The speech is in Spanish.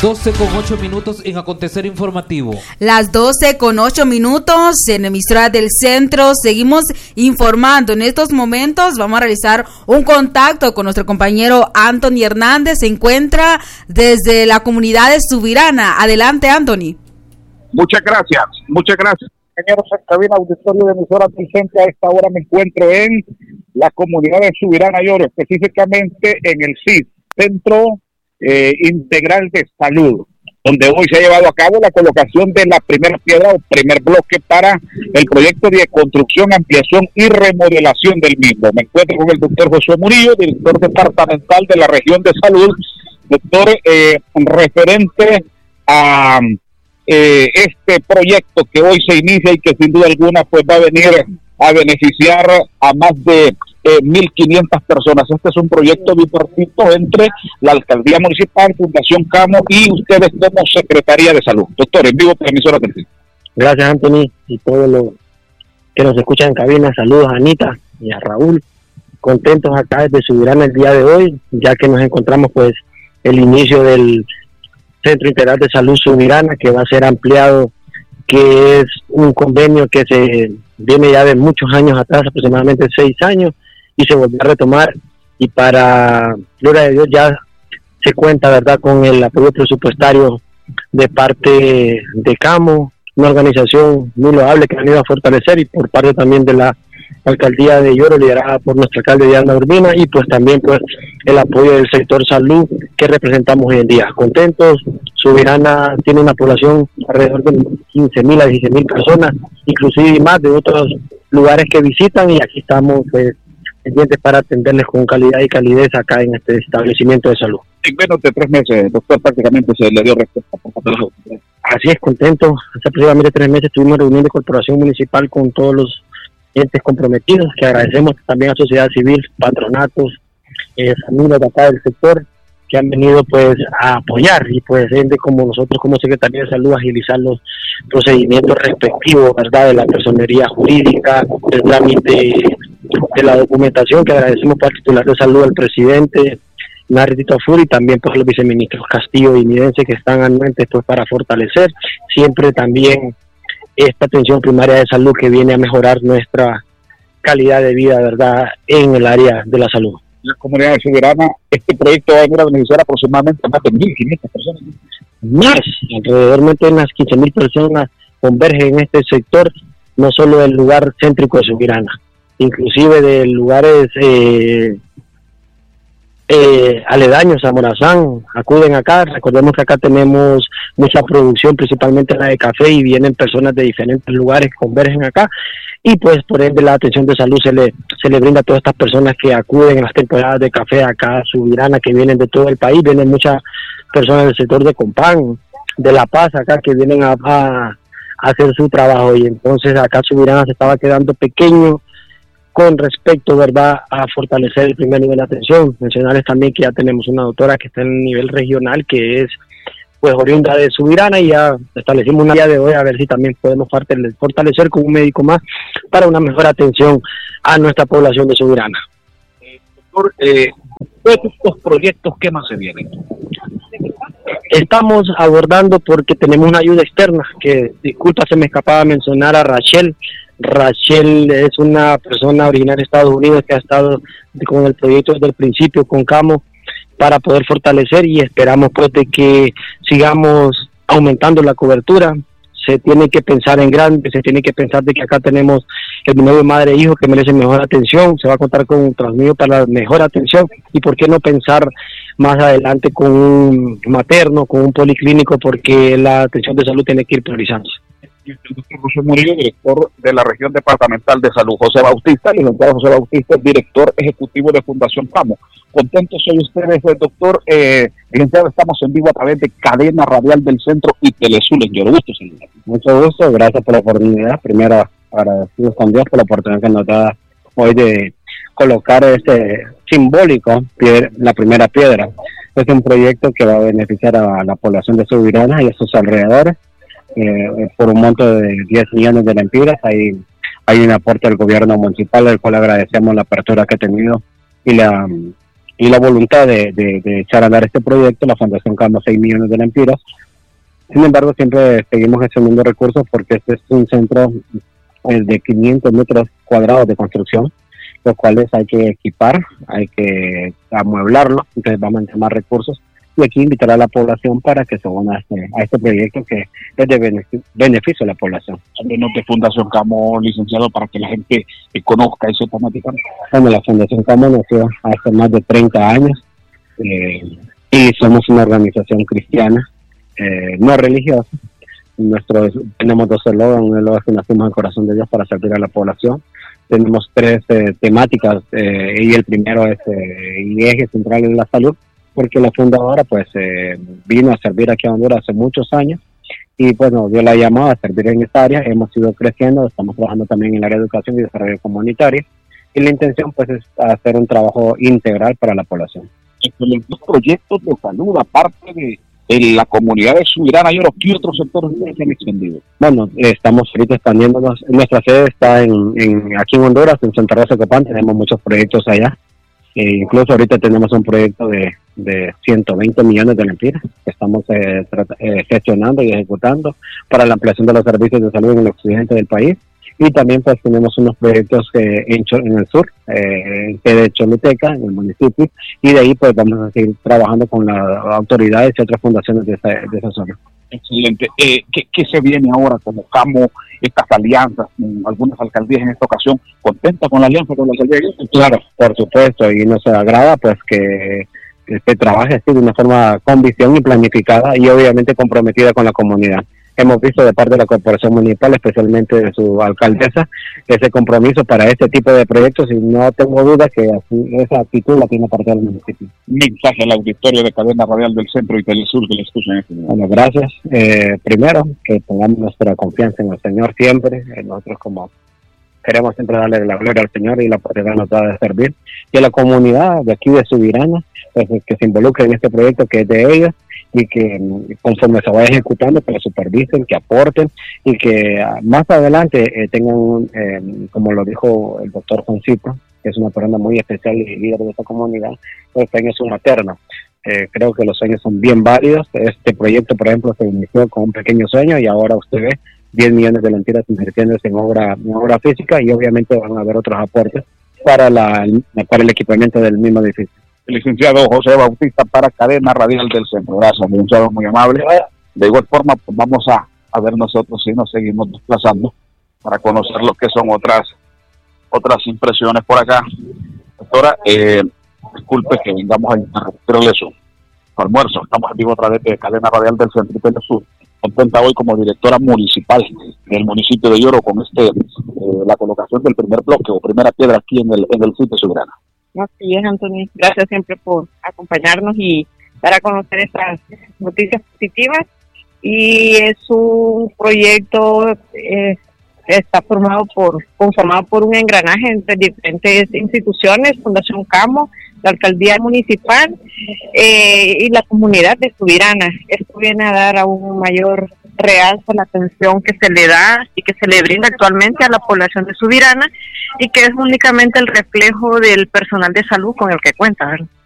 12:08 en Acontecer Informativo. Las 12:08 en emisora del centro. Seguimos informando. En estos momentos vamos a realizar un contacto con nuestro compañero Anthony Hernández. Se encuentra desde la comunidad de Subirana. Adelante, Anthony. Muchas gracias. Compañeros, en cabina auditorio de emisora del centro. A esta hora me encuentro en la comunidad de Subirana Lloro, específicamente en el CID, Centro Integral de Salud, donde hoy se ha llevado a cabo la colocación de la primera piedra o primer bloque para el proyecto de construcción, ampliación y remodelación del mismo. Me encuentro con el doctor Josué Murillo, director departamental de la región de salud, doctor, referente a este proyecto que hoy se inicia y que sin duda alguna pues va a venir a beneficiar a más de 1.500 personas. Este es un proyecto bipartito entre la Alcaldía Municipal, Fundación Camo y ustedes como Secretaría de Salud. Doctor, en vivo por emisora del CID. Gracias, Anthony, y todos los que nos escuchan en cabina. Saludos a Anita y a Raúl. Contentos acá desde Subirana el día de hoy, ya que nos encontramos pues el inicio del Centro Integral de Salud Subirana, que va a ser ampliado, que es un convenio que se viene ya de muchos años atrás, aproximadamente 6 años, y se volvió a retomar, y para gloria de Dios ya se cuenta, ¿verdad?, con el apoyo presupuestario de parte de Camo, una organización muy loable que han ido a fortalecer, y por parte también de la Alcaldía de Lloro, liderada por nuestra alcalde Diana Urbina, y pues también pues el apoyo del sector salud que representamos hoy en día. Contentos. Subirana tiene una población alrededor de 15.000 a 16.000 personas, inclusive más de otros lugares que visitan, y aquí estamos pues pendientes para atenderles con calidad y calidez acá en este establecimiento de salud. En menos de 3 meses, doctor, prácticamente se le dio respuesta. Así es, contento. Hace aproximadamente 3 meses tuvimos reunión de corporación municipal con todos los entes comprometidos, que agradecemos también a sociedad civil, patronatos, familias de acá del sector, que han venido pues a apoyar, y pues gente como nosotros como Secretaría de Salud agilizar los procedimientos respectivos, ¿verdad?, de la personería jurídica, del trámite de la documentación, que agradecemos para el titular de salud, al presidente Narritito Afuri, y también pues los viceministros Castillo y Midense, que están anuentes pues para fortalecer siempre también esta atención primaria de salud que viene a mejorar nuestra calidad de vida, ¿verdad?, en el área de la salud. La comunidad de Subirana, este proyecto va a venir a beneficiar aproximadamente más de 1.500 personas. Más, alrededor de unas 15.000 personas convergen en este sector, no solo del lugar céntrico de Subirana, inclusive de lugares aledaños a Morazán, acuden acá. Recordemos que acá tenemos mucha producción, principalmente la de café, y vienen personas de diferentes lugares, convergen acá, y pues por ende la atención de salud se le brinda a todas estas personas que acuden en las temporadas de café acá a Subirana, que vienen de todo el país. Vienen muchas personas del sector de Compán, de La Paz acá, que vienen a hacer su trabajo, y entonces acá Subirana se estaba quedando pequeño con respecto, ¿verdad?, a fortalecer el primer nivel de atención. Mencionarles también que ya tenemos una doctora que está en el nivel regional, que es pues oriunda de Subirana, y ya establecimos una día de hoy a ver si también podemos fortalecer con un médico más para una mejor atención a nuestra población de Subirana. Doctor, estos proyectos, ¿qué más se vienen? Estamos abordando, porque tenemos una ayuda externa, que disculpa, se me escapaba mencionar a Rachel. Rachel es una persona originaria de Estados Unidos que ha estado con el proyecto desde el principio con Camo para poder fortalecer, y esperamos pues de que sigamos aumentando la cobertura. Se tiene que pensar en grande, se tiene que pensar de que acá tenemos el nuevo madre e hijo que merecen mejor atención. Se va a contar con un Transmío para la mejor atención, y por qué no pensar más adelante con un materno, con un policlínico, porque la atención de salud tiene que ir priorizándose. El doctor José Murillo, director de la región departamental de salud. José Bautista, licenciado José Bautista, director ejecutivo de Fundación Camo. Contentos soy ustedes, doctor. Licenciado, estamos en vivo a través de Cadena Radial del Centro y Telesur en Lloro. Gusto, señor. Mucho gusto, gracias por la oportunidad. Primero, agradecidos con Dios por la oportunidad que nos da hoy de colocar este simbólico, la primera piedra. Es un proyecto que va a beneficiar a la población de Subirana y a sus alrededores. Por un monto de 10 millones de lempiras. Hay un aporte del gobierno municipal, del cual agradecemos la apertura que ha tenido y y la voluntad de echar a andar este proyecto, la Fundación Camo 6 millones de lempiras. Sin embargo, siempre seguimos gestionando recursos porque este es un centro de 500 metros cuadrados de construcción, los cuales hay que equipar, hay que amueblarlo, entonces vamos a tener más recursos. Y aquí invitar a la población para que se una a este proyecto que es de beneficio a la población. Hablemos de Fundación Camo, licenciado, para que la gente conozca esa temática. Bueno, la Fundación Camo nació hace más de 30 años y somos una organización cristiana, no religiosa. Tenemos 2 eslogans, uno es que nacimos en el corazón de Dios para servir a la población. Tenemos 3 temáticas y el primero es y eje central en la salud, porque la fundadora pues vino a servir aquí a Honduras hace muchos años y pues nos dio la llamada a servir en esta área. Hemos ido creciendo, estamos trabajando también en el área de educación y desarrollo comunitario y la intención pues es hacer un trabajo integral para la población. Excelentes proyectos de salud, aparte de la comunidad de Subirana y ¿qué otros sectores se han extendido? Bueno, estamos ahorita expandiéndonos. Nuestra sede está aquí en Honduras, en Santa Rosa de Copán, tenemos muchos proyectos allá. Incluso ahorita tenemos un proyecto de 120 millones de lempiras que estamos gestionando y ejecutando para la ampliación de los servicios de salud en el occidente del país. Y también pues tenemos unos proyectos en el sur, de Choluteca, en el municipio, y de ahí pues vamos a seguir trabajando con las autoridades y otras fundaciones de esa zona. Excelente. ¿Qué se viene ahora como Camo, estas alianzas con algunas alcaldías en esta ocasión? ¿Contenta con la alianza con la alcaldía? Claro, por supuesto, y nos agrada pues que se trabaje así de una forma con visión y planificada y obviamente comprometida con la comunidad. Hemos visto de parte de la corporación municipal, especialmente de su alcaldesa, ese compromiso para este tipo de proyectos y no tengo duda que esa actitud la tiene parte del municipio. Mensaje al auditorio de Cadena Radial del Centro y Telesur que le escuchan este momento. Bueno, gracias. Primero, que pongamos nuestra confianza en el Señor siempre, nosotros como queremos siempre darle la gloria al Señor y la oportunidad nos da de servir. Y a la comunidad de aquí de Subirana, pues, que se involucre en este proyecto que es de ellos y que conforme se vaya ejecutando, que lo supervisen, que aporten y que más adelante tengan, como lo dijo el doctor Juancito, que es una persona muy especial y líder de esta comunidad, pues tenga su materno. Creo que los sueños son bien válidos. Este proyecto, por ejemplo, se inició con un pequeño sueño y ahora usted ve 10 millones de lempiras invirtiéndose en obra física y obviamente van a haber otros aportes para el equipamiento del mismo edificio. El licenciado José Bautista para Cadena Radial del Centro. Gracias, licenciado, muy amable. De igual forma, pues vamos a ver nosotros si nos seguimos desplazando para conocer lo que son otras impresiones por acá. Doctora, disculpe que vengamos a interrumpirle su almuerzo. Estamos en vivo a través de Cadena Radial del Centro y Telesur. Contenta hoy como directora municipal del municipio de Yoro con la colocación del primer bloque o primera piedra aquí en el sitio Subirana. Así es, Anthony. Gracias siempre por acompañarnos y dar a conocer estas noticias positivas. Y es un proyecto está conformado por un engranaje entre diferentes instituciones, Fundación Camo, la alcaldía municipal y la comunidad de Subirana. Esto viene a dar a un mayor realce la atención que se le da y que se le brinda actualmente a la población de Subirana y que es únicamente el reflejo del personal de salud con el que cuenta, ¿verdad?